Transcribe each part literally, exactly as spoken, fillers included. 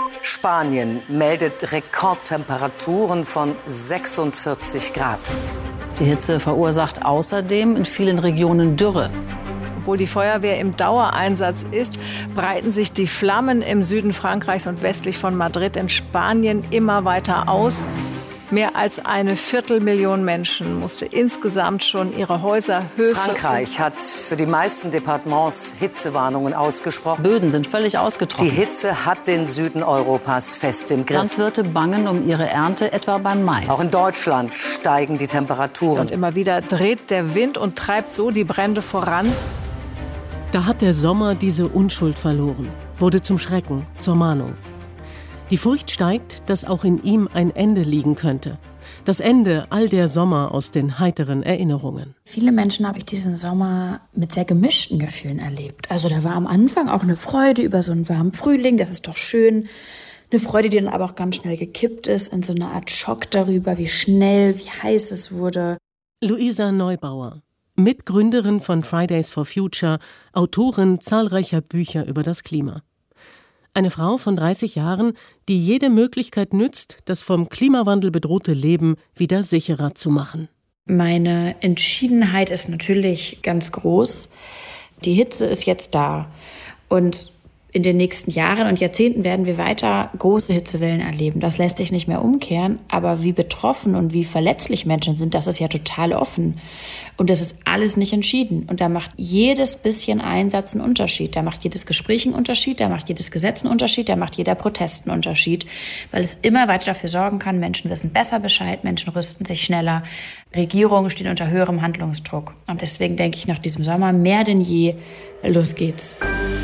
Spanien meldet Rekordtemperaturen von sechsundvierzig Grad. Die Hitze verursacht außerdem in vielen Regionen Dürre. Obwohl die Feuerwehr im Dauereinsatz ist, breiten sich die Flammen im Süden Frankreichs und westlich von Madrid in Spanien immer weiter aus. Mehr als eine Viertelmillion Menschen musste insgesamt schon ihre Häuser, Höfe... Frankreich hat für die meisten Departements Hitzewarnungen ausgesprochen. Böden sind völlig ausgetrocknet. Die Hitze hat den Süden Europas fest im Griff. Landwirte bangen um ihre Ernte, etwa beim Mais. Auch in Deutschland steigen die Temperaturen. Und immer wieder dreht der Wind und treibt so die Brände voran. Da hat der Sommer diese Unschuld verloren, wurde zum Schrecken, zur Mahnung. Die Furcht steigt, dass auch in ihm ein Ende liegen könnte. Das Ende all der Sommer aus den heiteren Erinnerungen. Viele Menschen habe ich diesen Sommer mit sehr gemischten Gefühlen erlebt. Also da war am Anfang auch eine Freude über so einen warmen Frühling, das ist doch schön. Eine Freude, die dann aber auch ganz schnell gekippt ist in so eine Art Schock darüber, wie schnell, wie heiß es wurde. Luisa Neubauer, Mitgründerin von Fridays for Future, Autorin zahlreicher Bücher über das Klima. Eine Frau von dreißig Jahren, die jede Möglichkeit nützt, das vom Klimawandel bedrohte Leben wieder sicherer zu machen. Meine Entschiedenheit ist natürlich ganz groß. Die Hitze ist jetzt da. Und in den nächsten Jahren und Jahrzehnten werden wir weiter große Hitzewellen erleben. Das lässt sich nicht mehr umkehren. Aber wie betroffen und wie verletzlich Menschen sind, das ist ja total offen. Und das ist alles nicht entschieden. Und da macht jedes bisschen Einsatz einen Unterschied. Da macht jedes Gespräch einen Unterschied, da macht jedes Gesetz einen Unterschied, da macht jeder Protest einen Unterschied. Weil es immer weiter dafür sorgen kann, Menschen wissen besser Bescheid, Menschen rüsten sich schneller, Regierungen stehen unter höherem Handlungsdruck. Und deswegen denke ich nach diesem Sommer mehr denn je, los geht's.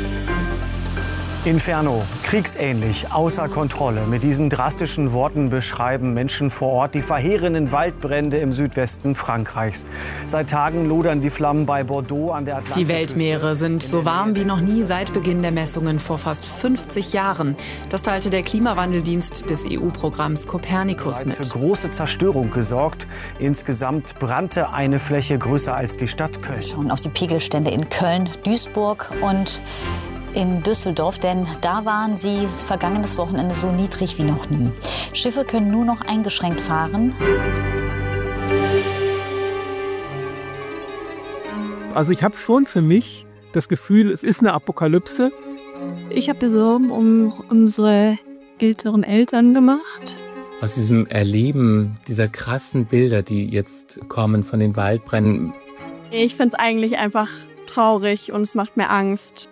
Inferno, kriegsähnlich, außer Kontrolle. Mit diesen drastischen Worten beschreiben Menschen vor Ort die verheerenden Waldbrände im Südwesten Frankreichs. Seit Tagen lodern die Flammen bei Bordeaux an der Atlantikküste. Die Weltmeere sind so warm wie noch nie seit Beginn der Messungen vor fast fünfzig Jahren. Das teilte der Klimawandeldienst des E U-Programms Copernicus mit. Für große Zerstörung gesorgt. Insgesamt brannte eine Fläche größer als die Stadt Köln. Wir schauen auf die Pegelstände in Köln, Duisburg und in Düsseldorf, denn da waren sie vergangenes Wochenende so niedrig wie noch nie. Schiffe können nur noch eingeschränkt fahren. Also ich habe schon für mich das Gefühl, es ist eine Apokalypse. Ich habe mir Sorgen um unsere älteren Eltern gemacht. Aus diesem Erleben dieser krassen Bilder, die jetzt kommen von den Waldbränden. Ich finde es eigentlich einfach traurig und es macht mir Angst.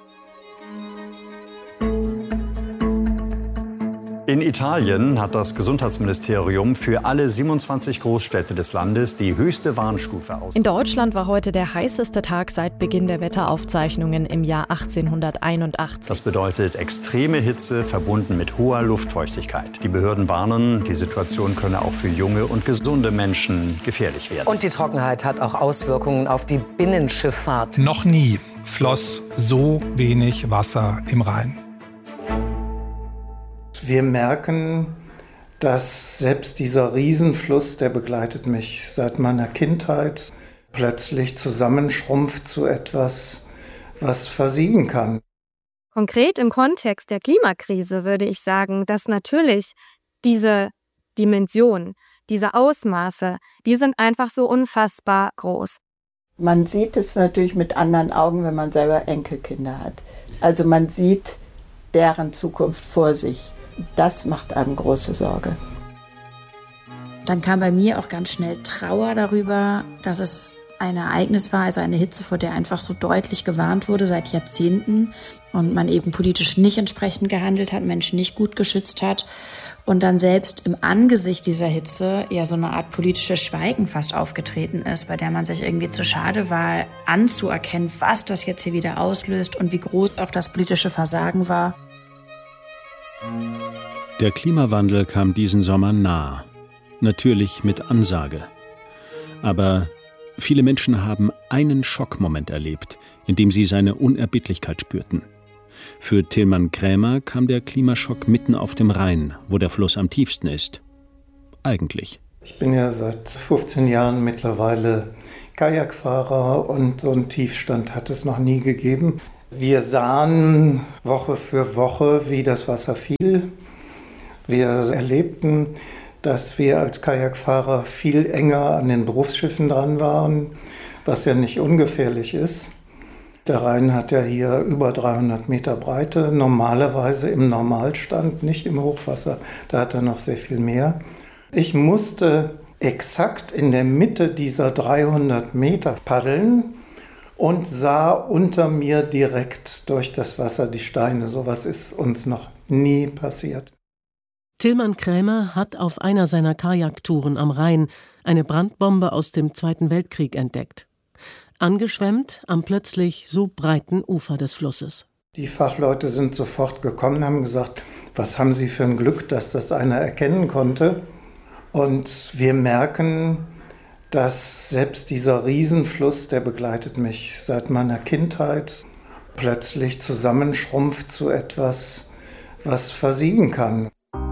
In Italien hat das Gesundheitsministerium für alle siebenundzwanzig Großstädte des Landes die höchste Warnstufe ausgerufen. In Deutschland war heute der heißeste Tag seit Beginn der Wetteraufzeichnungen im Jahr achtzehnhunderteinundachtzig. Das bedeutet extreme Hitze verbunden mit hoher Luftfeuchtigkeit. Die Behörden warnen, die Situation könne auch für junge und gesunde Menschen gefährlich werden. Und die Trockenheit hat auch Auswirkungen auf die Binnenschifffahrt. Noch nie floss so wenig Wasser im Rhein. Wir merken, dass selbst dieser Riesenfluss, der begleitet mich seit meiner Kindheit, plötzlich zusammenschrumpft zu etwas, was versiegen kann. Konkret im Kontext der Klimakrise würde ich sagen, dass natürlich diese Dimension, diese Ausmaße, die sind einfach so unfassbar groß. Man sieht es natürlich mit anderen Augen, wenn man selber Enkelkinder hat. Also man sieht deren Zukunft vor sich. Das macht einem große Sorge. Dann kam bei mir auch ganz schnell Trauer darüber, dass es ein Ereignis war, also eine Hitze, vor der einfach so deutlich gewarnt wurde seit Jahrzehnten und man eben politisch nicht entsprechend gehandelt hat, Menschen nicht gut geschützt hat und dann selbst im Angesicht dieser Hitze ja so eine Art politisches Schweigen fast aufgetreten ist, bei der man sich irgendwie zu schade war, anzuerkennen, was das jetzt hier wieder auslöst und wie groß auch das politische Versagen war. Der Klimawandel kam diesen Sommer nah, natürlich mit Ansage. Aber viele Menschen haben einen Schockmoment erlebt, in dem sie seine Unerbittlichkeit spürten. Für Tilman Krämer kam der Klimaschock mitten auf dem Rhein, wo der Fluss am tiefsten ist. Eigentlich. Ich bin ja seit fünfzehn Jahren mittlerweile Kajakfahrer und so einen Tiefstand hat es noch nie gegeben. Wir sahen Woche für Woche, wie das Wasser fiel. Wir erlebten, dass wir als Kajakfahrer viel enger an den Berufsschiffen dran waren, was ja nicht ungefährlich ist. Der Rhein hat ja hier über dreihundert Meter Breite, normalerweise im Normalstand, nicht im Hochwasser, da hat er noch sehr viel mehr. Ich musste exakt in der Mitte dieser dreihundert Meter paddeln und sah unter mir direkt durch das Wasser die Steine. Sowas ist uns noch nie passiert. Tilman Krämer hat auf einer seiner Kajaktouren am Rhein eine Brandbombe aus dem Zweiten Weltkrieg entdeckt. Angeschwemmt am plötzlich so breiten Ufer des Flusses. Die Fachleute sind sofort gekommen und haben gesagt, was haben Sie für ein Glück, dass das einer erkennen konnte. Und wir merken, dass selbst dieser Riesenfluss, der begleitet mich seit meiner Kindheit, plötzlich zusammenschrumpft zu etwas, was versiegen kann.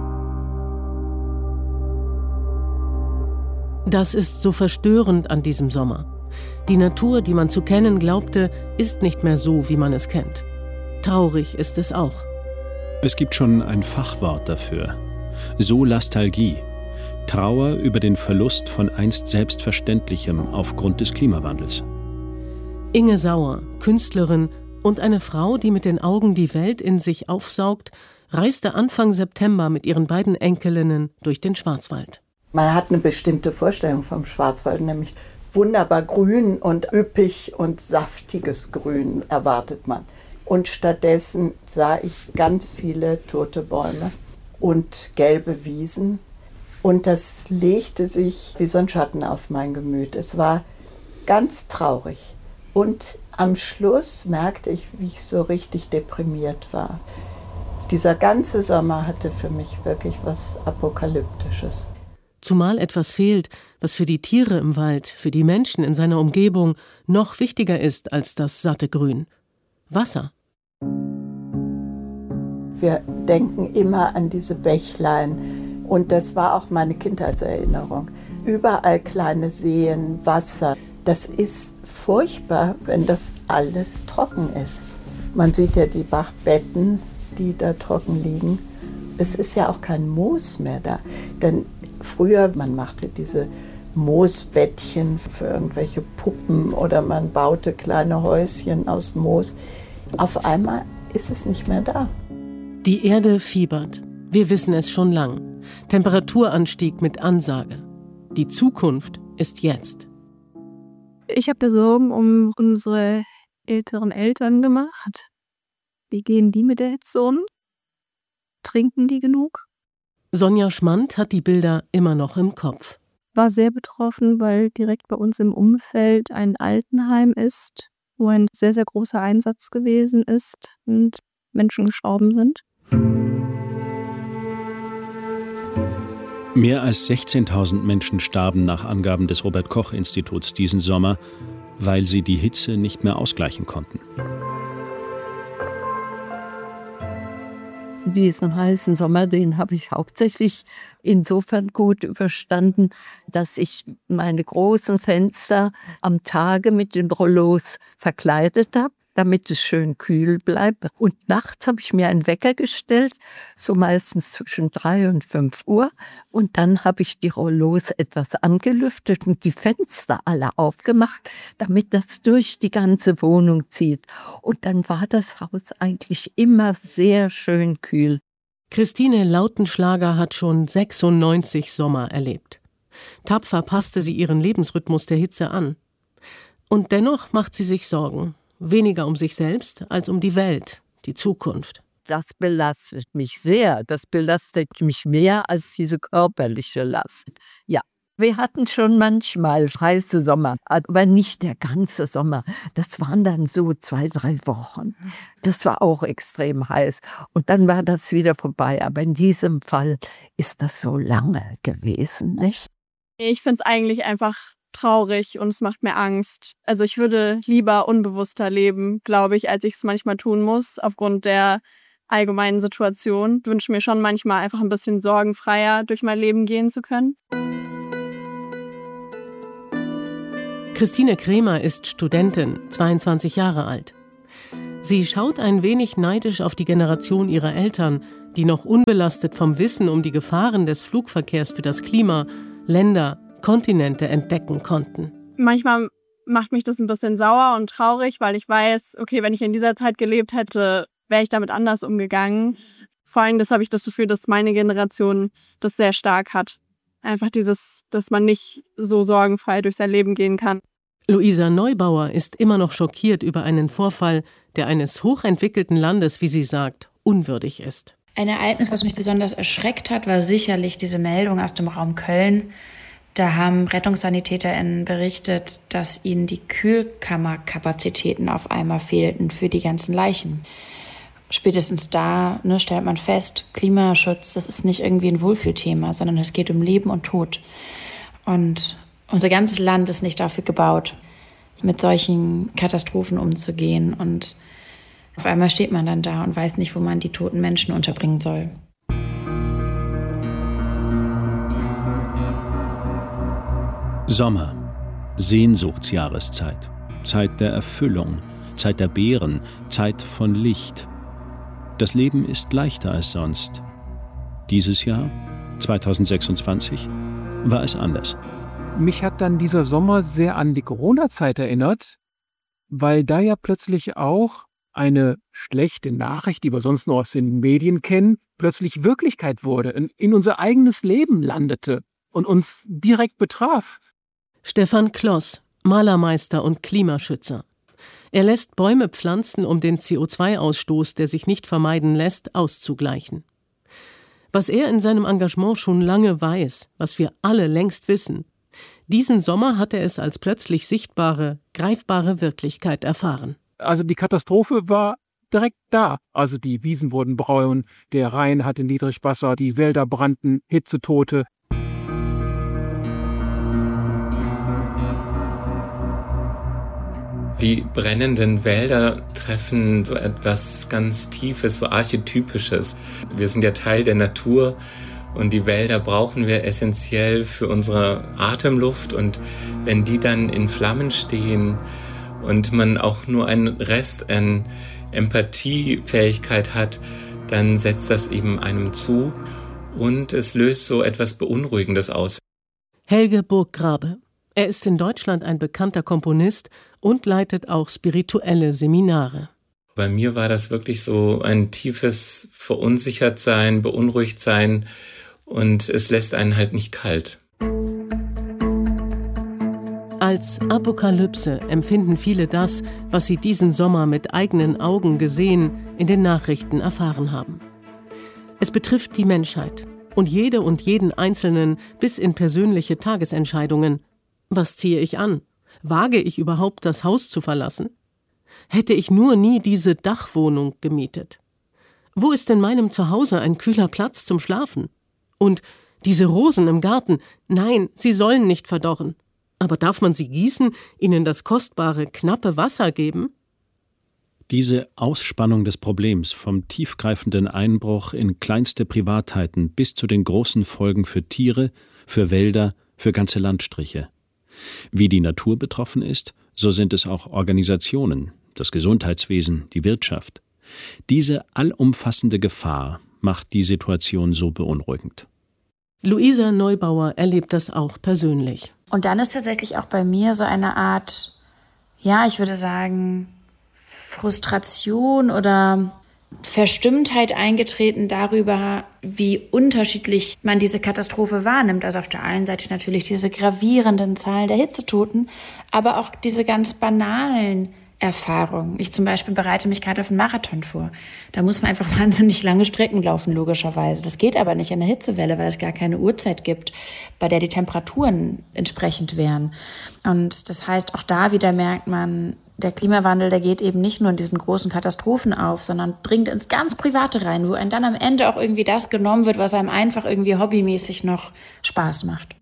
Das ist so verstörend an diesem Sommer. Die Natur, die man zu kennen glaubte, ist nicht mehr so, wie man es kennt. Traurig ist es auch. Es gibt schon ein Fachwort dafür. Solastalgie. Trauer über den Verlust von einst Selbstverständlichem aufgrund des Klimawandels. Inge Sauer, Künstlerin und eine Frau, die mit den Augen die Welt in sich aufsaugt, reiste Anfang September mit ihren beiden Enkelinnen durch den Schwarzwald. Man hat eine bestimmte Vorstellung vom Schwarzwald, nämlich wunderbar grün und üppig und saftiges Grün erwartet man. Und stattdessen sah ich ganz viele tote Bäume und gelbe Wiesen. Und das legte sich wie so ein Schatten auf mein Gemüt. Es war ganz traurig. Und am Schluss merkte ich, wie ich so richtig deprimiert war. Dieser ganze Sommer hatte für mich wirklich was Apokalyptisches. Zumal etwas fehlt, was für die Tiere im Wald, für die Menschen in seiner Umgebung noch wichtiger ist als das satte Grün. Wasser. Wir denken immer an diese Bächlein und das war auch meine Kindheitserinnerung. Überall kleine Seen, Wasser. Das ist furchtbar, wenn das alles trocken ist. Man sieht ja die Bachbetten, die da trocken liegen. Es ist ja auch kein Moos mehr da, denn früher, man machte diese Moosbettchen für irgendwelche Puppen oder man baute kleine Häuschen aus Moos. Auf einmal ist es nicht mehr da. Die Erde fiebert. Wir wissen es schon lang. Temperaturanstieg mit Ansage. Die Zukunft ist jetzt. Ich habe mir Sorgen um unsere älteren Eltern gemacht. Wie gehen die mit der Hitze um? Trinken die genug? Sonja Schmand hat die Bilder immer noch im Kopf. War sehr betroffen, weil direkt bei uns im Umfeld ein Altenheim ist, wo ein sehr, sehr großer Einsatz gewesen ist und Menschen gestorben sind. Mehr als sechzehntausend Menschen starben nach Angaben des Robert-Koch-Instituts diesen Sommer, weil sie die Hitze nicht mehr ausgleichen konnten. Diesen heißen Sommer, den habe ich hauptsächlich insofern gut überstanden, dass ich meine großen Fenster am Tage mit den Rollos verkleidet habe, damit es schön kühl bleibt. Und nachts habe ich mir einen Wecker gestellt, so meistens zwischen drei und fünf Uhr. Und dann habe ich die Rollos etwas angelüftet und die Fenster alle aufgemacht, damit das durch die ganze Wohnung zieht. Und dann war das Haus eigentlich immer sehr schön kühl. Christine Lautenschlager hat schon sechsundneunzig Sommer erlebt. Tapfer passte sie ihren Lebensrhythmus der Hitze an. Und dennoch macht sie sich Sorgen. Weniger um sich selbst als um die Welt, die Zukunft. Das belastet mich sehr. Das belastet mich mehr als diese körperliche Last. Ja, wir hatten schon manchmal heiße Sommer, aber nicht der ganze Sommer. Das waren dann so zwei, drei Wochen. Das war auch extrem heiß. Und dann war das wieder vorbei. Aber in diesem Fall ist das so lange gewesen, nicht? Ich finde es eigentlich einfach traurig und es macht mir Angst. Also ich würde lieber unbewusster leben, glaube ich, als ich es manchmal tun muss, aufgrund der allgemeinen Situation. Ich wünsche mir schon manchmal einfach ein bisschen sorgenfreier durch mein Leben gehen zu können. Christine Krämer ist Studentin, zweiundzwanzig Jahre alt. Sie schaut ein wenig neidisch auf die Generation ihrer Eltern, die noch unbelastet vom Wissen um die Gefahren des Flugverkehrs für das Klima Länder, Kontinente entdecken konnten. Manchmal macht mich das ein bisschen sauer und traurig, weil ich weiß, okay, wenn ich in dieser Zeit gelebt hätte, wäre ich damit anders umgegangen. Vor allem das habe ich das Gefühl, dass meine Generation das sehr stark hat. Einfach dieses, dass man nicht so sorgenfrei durch sein Leben gehen kann. Luisa Neubauer ist immer noch schockiert über einen Vorfall, der eines hochentwickelten Landes, wie sie sagt, unwürdig ist. Ein Ereignis, was mich besonders erschreckt hat, war sicherlich diese Meldung aus dem Raum Köln. Da haben RettungssanitäterInnen berichtet, dass ihnen die Kühlkammerkapazitäten auf einmal fehlten für die ganzen Leichen. Spätestens da ne, stellt man fest, Klimaschutz, das ist nicht irgendwie ein Wohlfühlthema, sondern es geht um Leben und Tod. Und unser ganzes Land ist nicht dafür gebaut, mit solchen Katastrophen umzugehen. Und auf einmal steht man dann da und weiß nicht, wo man die toten Menschen unterbringen soll. Sommer, Sehnsuchtsjahreszeit, Zeit der Erfüllung, Zeit der Beeren, Zeit von Licht. Das Leben ist leichter als sonst. Dieses Jahr, zweitausendsechsundzwanzig, war es anders. Mich hat dann dieser Sommer sehr an die Corona-Zeit erinnert, weil da ja plötzlich auch eine schlechte Nachricht, die wir sonst nur aus den Medien kennen, plötzlich Wirklichkeit wurde, in, in unser eigenes Leben landete und uns direkt betraf. Stefan Kloss, Malermeister und Klimaschützer. Er lässt Bäume pflanzen, um den C O zwei Ausstoß, der sich nicht vermeiden lässt, auszugleichen. Was er in seinem Engagement schon lange weiß, was wir alle längst wissen, diesen Sommer hat er es als plötzlich sichtbare, greifbare Wirklichkeit erfahren. Also die Katastrophe war direkt da. Also die Wiesen wurden braun, der Rhein hatte Niedrigwasser, die Wälder brannten, Hitzetote. Die brennenden Wälder treffen so etwas ganz Tiefes, so Archetypisches. Wir sind ja Teil der Natur und die Wälder brauchen wir essentiell für unsere Atemluft. Und wenn die dann in Flammen stehen und man auch nur einen Rest an Empathiefähigkeit hat, dann setzt das eben einem zu und es löst so etwas Beunruhigendes aus. Helge Burggrabe. Er ist in Deutschland ein bekannter Komponist und leitet auch spirituelle Seminare. Bei mir war das wirklich so ein tiefes Verunsichertsein, Beunruhigtsein und es lässt einen halt nicht kalt. Als Apokalypse empfinden viele das, was sie diesen Sommer mit eigenen Augen gesehen, in den Nachrichten erfahren haben. Es betrifft die Menschheit und jede und jeden Einzelnen bis in persönliche Tagesentscheidungen. Was ziehe ich an? Wage ich überhaupt, das Haus zu verlassen? Hätte ich nur nie diese Dachwohnung gemietet? Wo ist in meinem Zuhause ein kühler Platz zum Schlafen? Und diese Rosen im Garten, nein, sie sollen nicht verdorren. Aber darf man sie gießen, ihnen das kostbare, knappe Wasser geben? Diese Ausspannung des Problems vom tiefgreifenden Einbruch in kleinste Privatheiten bis zu den großen Folgen für Tiere, für Wälder, für ganze Landstriche. Wie die Natur betroffen ist, so sind es auch Organisationen, das Gesundheitswesen, die Wirtschaft. Diese allumfassende Gefahr macht die Situation so beunruhigend. Luisa Neubauer erlebt das auch persönlich. Und dann ist tatsächlich auch bei mir so eine Art, ja, ich würde sagen, Frustration oder Verstimmtheit eingetreten darüber, wie unterschiedlich man diese Katastrophe wahrnimmt. Also auf der einen Seite natürlich diese gravierenden Zahlen der Hitzetoten, aber auch diese ganz banalen Erfahrungen. Ich zum Beispiel bereite mich gerade auf einen Marathon vor. Da muss man einfach wahnsinnig lange Strecken laufen, logischerweise. Das geht aber nicht in der Hitzewelle, weil es gar keine Uhrzeit gibt, bei der die Temperaturen entsprechend wären. Und das heißt, auch da wieder merkt man, der Klimawandel, der geht eben nicht nur in diesen großen Katastrophen auf, sondern dringt ins ganz Private rein, wo einem dann am Ende auch irgendwie das genommen wird, was einem einfach irgendwie hobbymäßig noch Spaß macht.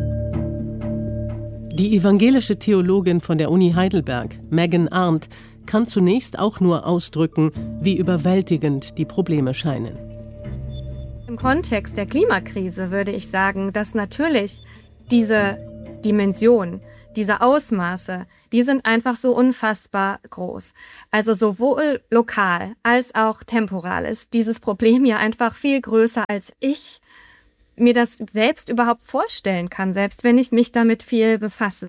Die evangelische Theologin von der Uni Heidelberg, Megan Arndt, kann zunächst auch nur ausdrücken, wie überwältigend die Probleme scheinen. Im Kontext der Klimakrise würde ich sagen, dass natürlich diese Dimension, diese Ausmaße, die sind einfach so unfassbar groß. Also sowohl lokal als auch temporal ist dieses Problem ja einfach viel größer, als ich mir das selbst überhaupt vorstellen kann, selbst wenn ich mich damit viel befasse.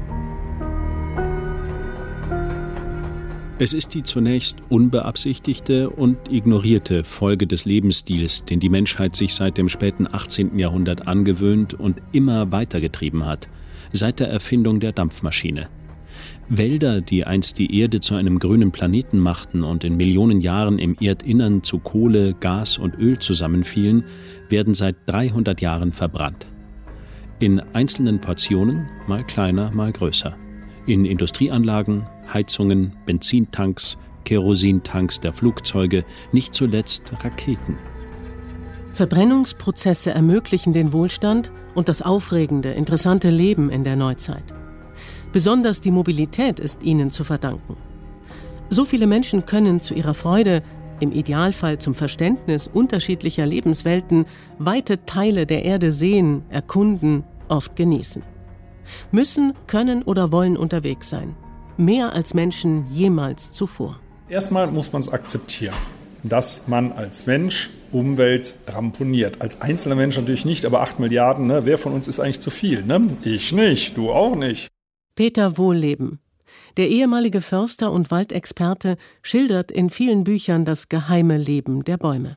Es ist die zunächst unbeabsichtigte und ignorierte Folge des Lebensstils, den die Menschheit sich seit dem späten achtzehnten Jahrhundert angewöhnt und immer weitergetrieben hat, seit der Erfindung der Dampfmaschine. Wälder, die einst die Erde zu einem grünen Planeten machten und in Millionen Jahren im Erdinnern zu Kohle, Gas und Öl zusammenfielen, werden seit dreihundert Jahren verbrannt. In einzelnen Portionen, mal kleiner, mal größer. In Industrieanlagen, Heizungen, Benzintanks, Kerosintanks der Flugzeuge, nicht zuletzt Raketen. Verbrennungsprozesse ermöglichen den Wohlstand und das aufregende, interessante Leben in der Neuzeit. Besonders die Mobilität ist ihnen zu verdanken. So viele Menschen können zu ihrer Freude, im Idealfall zum Verständnis unterschiedlicher Lebenswelten, weite Teile der Erde sehen, erkunden, oft genießen. Müssen, können oder wollen unterwegs sein. Mehr als Menschen jemals zuvor. Erstmal muss man es akzeptieren, dass man als Mensch Umwelt ramponiert. Als einzelner Mensch natürlich nicht, aber acht Milliarden, ne? Wer von uns ist eigentlich zu viel? Ne? Ich nicht, du auch nicht. Peter Wohlleben. Der ehemalige Förster und Waldexperte schildert in vielen Büchern das geheime Leben der Bäume.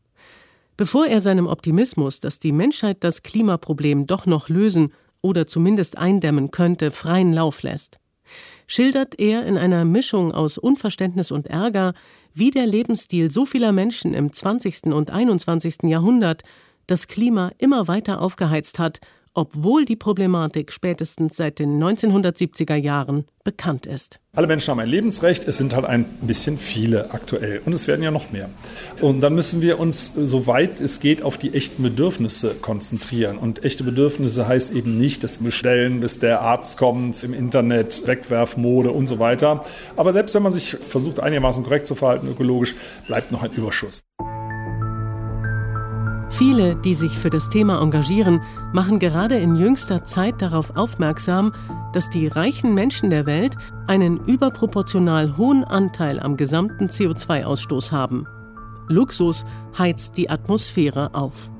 Bevor er seinem Optimismus, dass die Menschheit das Klimaproblem doch noch lösen oder zumindest eindämmen könnte, freien Lauf lässt, schildert er in einer Mischung aus Unverständnis und Ärger, wie der Lebensstil so vieler Menschen im zwanzigsten und einundzwanzigsten Jahrhundert das Klima immer weiter aufgeheizt hat, obwohl die Problematik spätestens seit den neunzehnhundertsiebziger Jahren bekannt ist. Alle Menschen haben ein Lebensrecht, es sind halt ein bisschen viele aktuell und es werden ja noch mehr. Und dann müssen wir uns, soweit es geht, auf die echten Bedürfnisse konzentrieren. Und echte Bedürfnisse heißt eben nicht das Bestellen, bis der Arzt kommt, im Internet, Wegwerfmode und so weiter. Aber selbst wenn man sich versucht, einigermaßen korrekt zu verhalten, ökologisch, bleibt noch ein Überschuss. Viele, die sich für das Thema engagieren, machen gerade in jüngster Zeit darauf aufmerksam, dass die reichen Menschen der Welt einen überproportional hohen Anteil am gesamten C O zwei Ausstoß haben. Luxus heizt die Atmosphäre auf.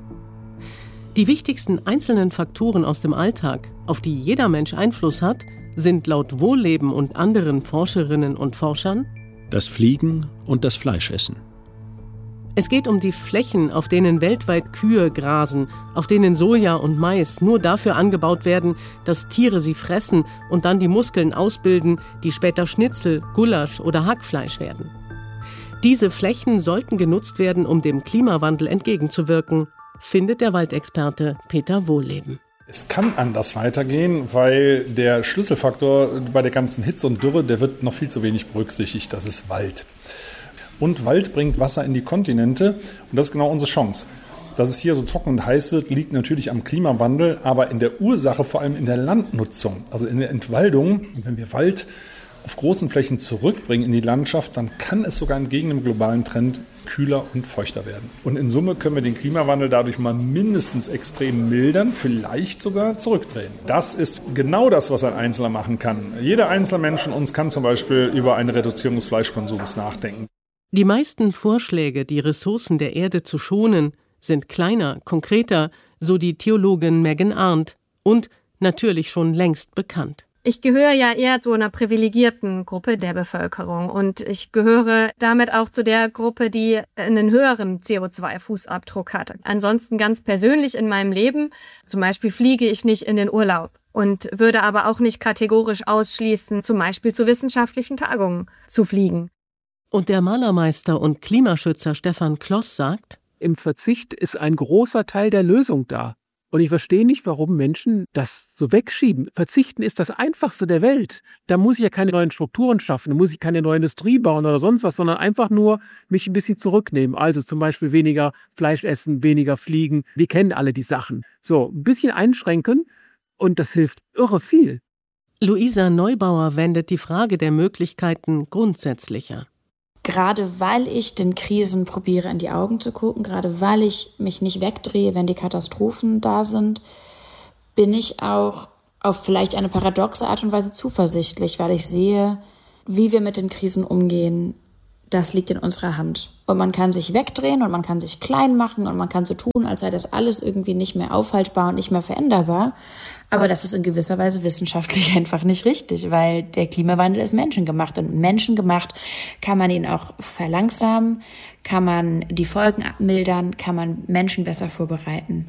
Die wichtigsten einzelnen Faktoren aus dem Alltag, auf die jeder Mensch Einfluss hat, sind laut Wohlleben und anderen Forscherinnen und Forschern das Fliegen und das Fleischessen. Es geht um die Flächen, auf denen weltweit Kühe grasen, auf denen Soja und Mais nur dafür angebaut werden, dass Tiere sie fressen und dann die Muskeln ausbilden, die später Schnitzel, Gulasch oder Hackfleisch werden. Diese Flächen sollten genutzt werden, um dem Klimawandel entgegenzuwirken, findet der Waldexperte Peter Wohlleben. Es kann anders weitergehen, weil der Schlüsselfaktor bei der ganzen Hitze und Dürre, der wird noch viel zu wenig berücksichtigt, das ist Wald. Und Wald bringt Wasser in die Kontinente und das ist genau unsere Chance. Dass es hier so trocken und heiß wird, liegt natürlich am Klimawandel, aber in der Ursache vor allem in der Landnutzung, also in der Entwaldung. Und wenn wir Wald auf großen Flächen zurückbringen in die Landschaft, dann kann es sogar entgegen dem globalen Trend kühler und feuchter werden. Und in Summe können wir den Klimawandel dadurch mal mindestens extrem mildern, vielleicht sogar zurückdrehen. Das ist genau das, was ein Einzelner machen kann. Jeder einzelne Mensch von uns kann zum Beispiel über eine Reduzierung des Fleischkonsums nachdenken. Die meisten Vorschläge, die Ressourcen der Erde zu schonen, sind kleiner, konkreter, so die Theologin Megan Arndt und natürlich schon längst bekannt. Ich gehöre ja eher zu einer privilegierten Gruppe der Bevölkerung und ich gehöre damit auch zu der Gruppe, die einen höheren C O zwei Fußabdruck hat. Ansonsten ganz persönlich in meinem Leben, zum Beispiel fliege ich nicht in den Urlaub und würde aber auch nicht kategorisch ausschließen, zum Beispiel zu wissenschaftlichen Tagungen zu fliegen. Und der Malermeister und Klimaschützer Stefan Kloss sagt: Im Verzicht ist ein großer Teil der Lösung da. Und ich verstehe nicht, warum Menschen das so wegschieben. Verzichten ist das Einfachste der Welt. Da muss ich ja keine neuen Strukturen schaffen, da muss ich keine neue Industrie bauen oder sonst was, sondern einfach nur mich ein bisschen zurücknehmen. Also zum Beispiel weniger Fleisch essen, weniger fliegen. Wir kennen alle die Sachen. So, ein bisschen einschränken und das hilft irre viel. Luisa Neubauer wendet die Frage der Möglichkeiten grundsätzlicher. Gerade weil ich den Krisen probiere, in die Augen zu gucken, gerade weil ich mich nicht wegdrehe, wenn die Katastrophen da sind, bin ich auch auf vielleicht eine paradoxe Art und Weise zuversichtlich, weil ich sehe, wie wir mit den Krisen umgehen. Das liegt in unserer Hand. Und man kann sich wegdrehen und man kann sich klein machen und man kann so tun, als sei das alles irgendwie nicht mehr aufhaltbar und nicht mehr veränderbar. Aber das ist in gewisser Weise wissenschaftlich einfach nicht richtig, weil der Klimawandel ist menschengemacht. Und menschengemacht kann man ihn auch verlangsamen, kann man die Folgen abmildern, kann man Menschen besser vorbereiten.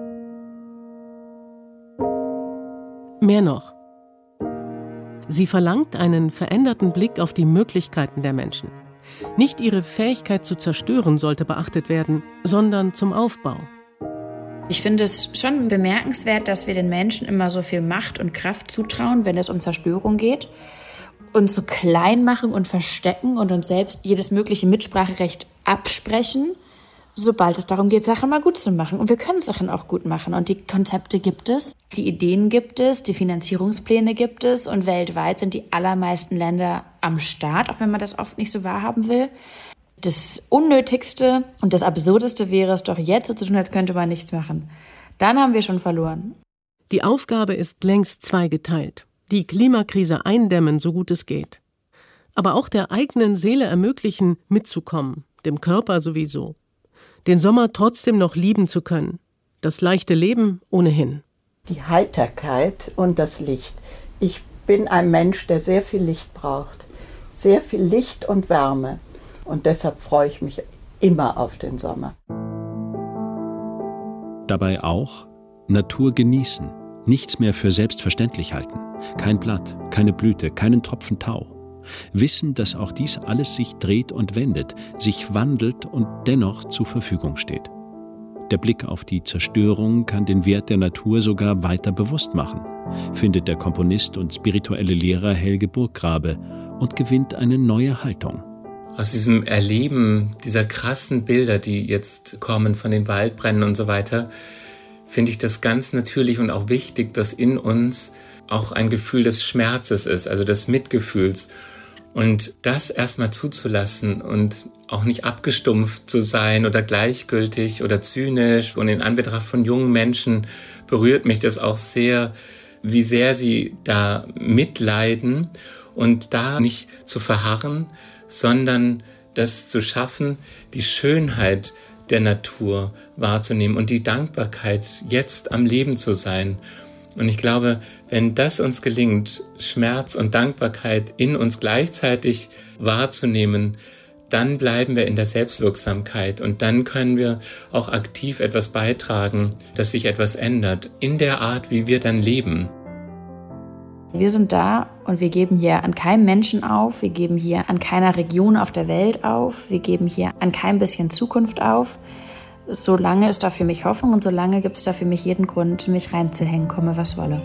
Mehr noch. Sie verlangt einen veränderten Blick auf die Möglichkeiten der Menschen. Nicht ihre Fähigkeit zu zerstören sollte beachtet werden, sondern zum Aufbau. Ich finde es schon bemerkenswert, dass wir den Menschen immer so viel Macht und Kraft zutrauen, wenn es um Zerstörung geht. Uns so klein machen und verstecken und uns selbst jedes mögliche Mitspracherecht absprechen, sobald es darum geht, Sachen mal gut zu machen. Und wir können Sachen auch gut machen. Und die Konzepte gibt es, die Ideen gibt es, die Finanzierungspläne gibt es. Und weltweit sind die allermeisten Länder am Start, auch wenn man das oft nicht so wahrhaben will. Das Unnötigste und das Absurdeste wäre es doch jetzt so zu tun, als könnte man nichts machen. Dann haben wir schon verloren. Die Aufgabe ist längst zweigeteilt. Die Klimakrise eindämmen, so gut es geht. Aber auch der eigenen Seele ermöglichen, mitzukommen, dem Körper sowieso. Den Sommer trotzdem noch lieben zu können. Das leichte Leben ohnehin. Die Heiterkeit und das Licht. Ich bin ein Mensch, der sehr viel Licht braucht. Sehr viel Licht und Wärme. Und deshalb freue ich mich immer auf den Sommer. Dabei auch Natur genießen. Nichts mehr für selbstverständlich halten. Kein Blatt, keine Blüte, keinen Tropfen Tau. Wissen, dass auch dies alles sich dreht und wendet, sich wandelt und dennoch zur Verfügung steht. Der Blick auf die Zerstörung kann den Wert der Natur sogar weiter bewusst machen, findet der Komponist und spirituelle Lehrer Helge Burggrabe und gewinnt eine neue Haltung. Aus diesem Erleben dieser krassen Bilder, die jetzt kommen von den Waldbränden und so weiter, finde ich das ganz natürlich und auch wichtig, dass in uns auch ein Gefühl des Schmerzes ist, also des Mitgefühls. Und das erstmal zuzulassen und auch nicht abgestumpft zu sein oder gleichgültig oder zynisch. Und in Anbetracht von jungen Menschen berührt mich das auch sehr, wie sehr sie da mitleiden und da nicht zu verharren, sondern das zu schaffen, die Schönheit der Natur wahrzunehmen und die Dankbarkeit, jetzt am Leben zu sein. Und ich glaube, wenn das uns gelingt, Schmerz und Dankbarkeit in uns gleichzeitig wahrzunehmen, dann bleiben wir in der Selbstwirksamkeit und dann können wir auch aktiv etwas beitragen, dass sich etwas ändert, in der Art, wie wir dann leben. Wir sind da und wir geben hier an keinem Menschen auf, wir geben hier an keiner Region auf der Welt auf, wir geben hier an kein bisschen Zukunft auf. Solange ist da für mich Hoffnung und solange gibt es da für mich jeden Grund, mich reinzuhängen, komme was wolle.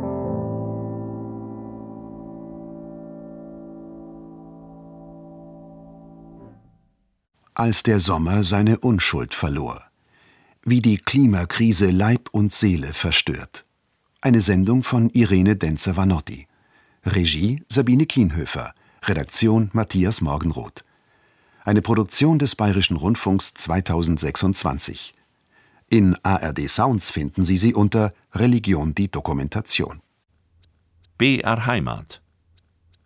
Als der Sommer seine Unschuld verlor. Wie die Klimakrise Leib und Seele verstört. Eine Sendung von Irene Denzer-Vanotti. Regie Sabine Kienhöfer. Redaktion Matthias Morgenroth. Eine Produktion des Bayerischen Rundfunks zweitausendsechsundzwanzig. In A R D Sounds finden Sie sie unter Religion die Dokumentation. B R Heimat